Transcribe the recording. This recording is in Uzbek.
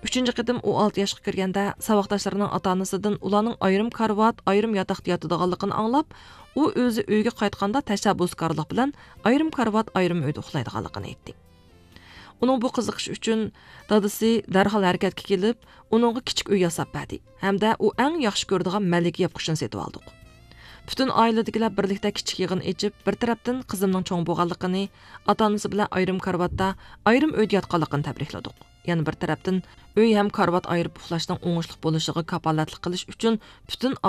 3-cü qitim u 6 yaşqa kirgəndə savaqdaşlarının ata-anasıdan ularning ayrim karvat, ayrim yataqda yatadiganligini anglab, u o'zi uyga qaytganda tashabbuskorlik bilan ayrim karvat, ayrim uyda uxlaydiganligini aytdi. Uning bu qiziqish uchun dadasi darhol harakatga kelib, uningga kichik uy yasab berdi. Hamda u eng yaxshi ko'radigan malika yapqushini setib oldik. Bütün oiladagilar birlikda kichik yig'in echib, bir tarafdan qizimning cho'ng bo'lganligini, ota-onasi bilan ayrim karvatda, ayrim uyda yotganligini tabrikladik. Yana bir tarafdan uy ham karvat ayirib uxlashning o'ngishli bo'lishiga kafolatlik qilish uchun bütün